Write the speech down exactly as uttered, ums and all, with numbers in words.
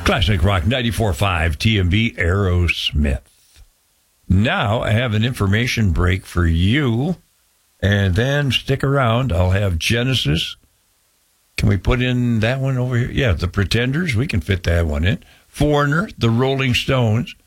Classic Rock ninety-four point five T M B Aerosmith. Now I have an information break for you, and then stick around. I'll have Genesis. Can we put in that one over here? Yeah, the Pretenders. We can fit that one in. Foreigner, the Rolling Stones,